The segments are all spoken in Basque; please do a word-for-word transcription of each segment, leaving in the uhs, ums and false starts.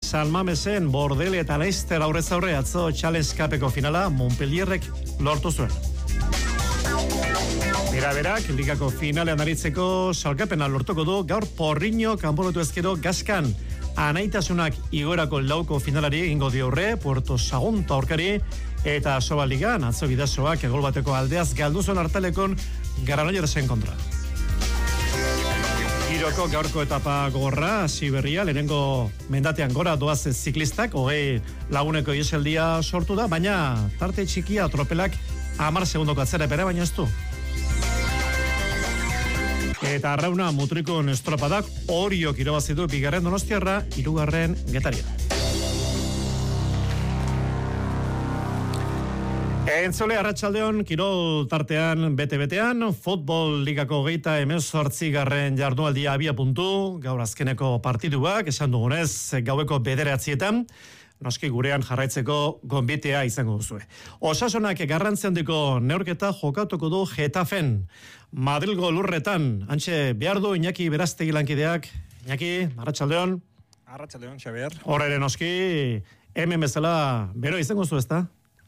San Mamesen Bordele eta Leicester aurrez aurre atzo Challenge Cupeko finala Montpellierrek lortu zuen. Bera berak, ligako finalean aritzeko salkapena lortuko du, gaur Porriño kanporatu ezkero Gaskan anaitasunak igorako lauko finalari egingo diurre, Puerto Sagunto aurkari, eta Soba Ligan, atzo bidazoak egol bateko aldeaz galduzon hartalekon Granollerasen kontra. Giroko gaurko etapa gogorra, hasi berria, lehenengo mendatean gora doaz ziklistak, hogei laguneko ieseldia sortu da, baina tarte txikia tropelak hamar segundoko atzera epera, baina ez du. Eta arrauna mutrikon estropadak Oriok irabazidu bigarren Donostiarra, hirugarren Getaria. Entzole, arratsaldeon, kirol tartean bete-betean, futbol ligako geita hemezortzi garren jardunaldia abia puntu, gaur azkeneko partiduak, esan dugunez, gaueko bederatzietan, noski gurean jarraitzeko gonbitea izango duzue. Osasunak garrantzi handiko neurketa jokatuko du Getafen, Madrilgo lurretan, antxe behar du Iñaki Berastegi lankideak. Iñaki, arratsaldeon. Arratsaldeon, Xabier. Horre noski, hemen bezala bero izango zu, ezta?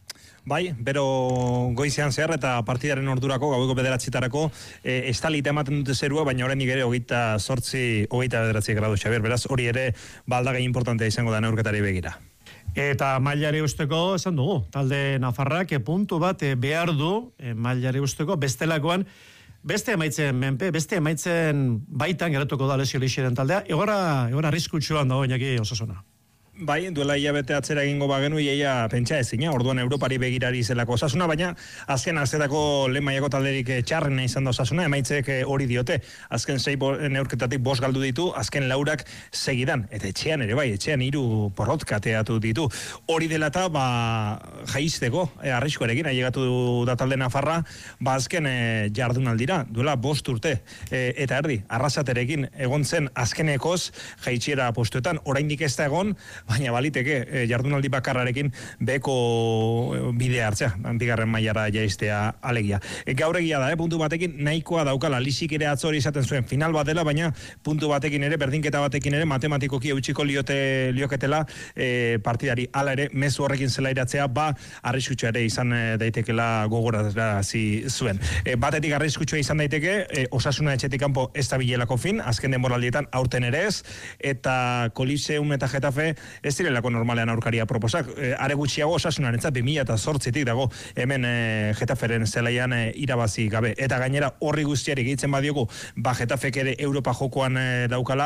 Bai, bero goizean zehar eta partidaren ordurako, gaueko bederatzitarako, e, estalita ematen dute zerua, baina oraindik ere hogeita zortzi, hogeita bederatzi gradu, Xabier, beraz, hori ere baldagai importantea izango da neurketari begira. Eta mailari usteko, esan dugu, talde Nafarrak puntu bat behar du, e, mailari usteko, bestelakoan, beste emaitzen menpe, beste emaitzen baitan geratuko da lesio lixiren taldea, egora, egora arriskutsuan dago Iñaki Osasuna. Bai, duela hilabete atzera egingo bagenu iaia pentsa ezina, orduan Europari begirari zelako Osasuna, baina azken azetako lehen mailako talderik txarrena izan da Osasuna, emaitzek hori diote. Azken sei neurketatik bost galdu ditu, azken laurak segidan, eta etxean ere bai, etxean hiru porrot kateatu ditu. Hori dela eta, ba, jaizteko, e, arriskoarekin, ailegatu da talde Nafarra, ba, azken e, jardunaldira, duela bost urte, e, eta erdi, arrasaterekin egon zen azkenekoz, jaitxiera postuetan, oraindik ez da egon, baina baliteke e, jardunaldi bakarrarekin beko bidea hartzea, bigarren mailara jaistea alegia. E, gaur egia da, eh, puntu batekin nahikoa daukala, lisik ere atzo hori izaten zuen final bat dela, baina puntu batekin ere, berdinketa batekin ere, matematikoki eutxiko liote, lioketela e, partidari ala ere, mezu horrekin zelairatzea, ba, arriskutxoa ere izan e, daitekela gogorazi zuen. E, batetik arriskutxoa izan daiteke, e, Osasuna etxetik kanpo ez da bilelako fin, azken denboraldietan aurten ere ez, eta Koliseum eta Getafe ez direlako normalean aurkaria proposak. E, are gutxiago Osasunarentzat bi mila zortzitik dago hemen e, Getaferen zelaian e, irabazi gabe. Eta gainera horri guztiari gehitzen badiogu, ba Getafek ere Europa jokoan e, daukala,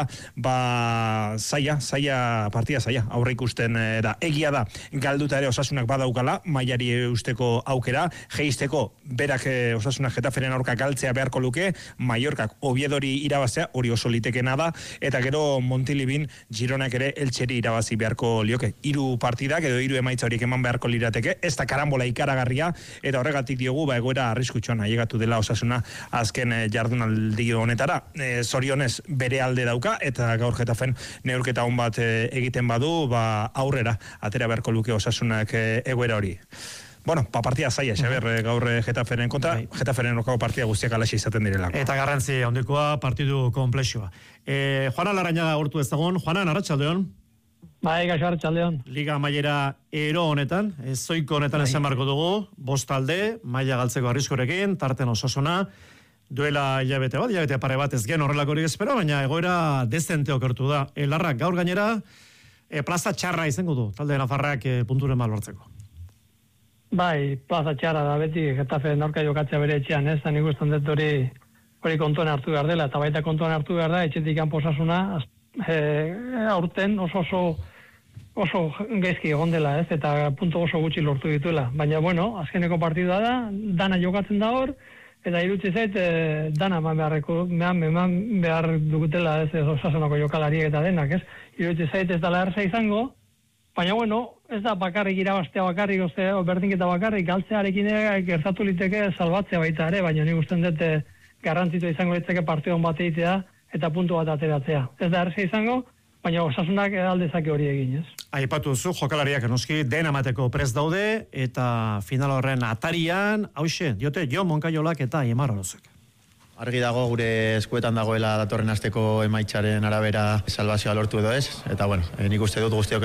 ba zaila, zaila, partida zaila, aurre ikusten e, da. Egia da, galduta ere Osasunak badaukala, mailari usteko aukera, jeisteko berak e, Osasunak Getaferen aurka galtzea beharko luke, Mallorcak Oviedori irabazea, hori oso litekena da, eta gero Montilibin Gironak ere Eltseri irabazi beharko lioke. Hiru partidak edo hiru emaitza horiek eman beharko lirateke, ez da karambola ikaragarria, eta horregatik diogu, ba egoera arriskutsuan ailegatu dela Osasuna azken e, jardunaldi honetara. E, zorionez bere alde dauka, eta gaur Getafen neurketa hon bat e, egiten badu, ba aurrera atera beharko luke Osasunak e, egoera hori. Bueno, pa partida zaila, Xaber, uh-huh. gaur Getaferen kontra, bai. Getaferen okako partida guztiak alaxi izaten direlako. Eta garrantzi handikoa partidu komplexua. E, Juana Larrañaga urtu ezagun, Juana, arratsaldeon. Bai, gaixo arratsaldeon. Liga mailera ero honetan, zoiko honetan bai. Esan marko dugu, bost talde, maila galtzeko arriskorekin, tarten Osasuna, duela hilabete bat, hilabete pare bat ez gen horrelakorik espero, baina egoera dezente okertu da. E, Larrak, gaur gainera, e, plaza txarra izango du, talde Nafarrak e, punturen balortzeko. Bai, plaza txarra da beti, Getafe norka jokatzea bere etxean, ez, da nik usten dut hori, hori kontuan hartu behar dela, eta baita kontuan hartu behar da, etxetik kanpo Osasuna, e, aurten oso oso oso gaizki egon dela, ez, eta puntu oso gutxi lortu dituela, baina bueno, azkeneko partidua da, dana jokatzen da hor, eta irutzi zait, e, dana eman beharreko, eman behar dugutela, ez, ez Osasunako jokalariek eta denak, ez, irutzi zait ez dela erza izango, baina bueno, ez da bakarrik irabaztea bakarrik, oste, berdinketa bakarrik, galtzearekin gertatu liteke salbatzea baita ere, baina nik usten dut garrantzitu izango litzeke partidon bat egitea eta puntu bat ateratzea. Ez da erza izango, baina Osasunak aldezake hori egin, ez? Aipatu zu, jokalariak noski den amateko prest daude, eta final horren atarian, hauxe, diote, Jo Moncayolak eta Aimar Orozek. Argi dago gure eskuetan dagoela datorren asteko emaitzaren arabera salbazioa lortu edo ez, eta bueno, nik uste dut guztiok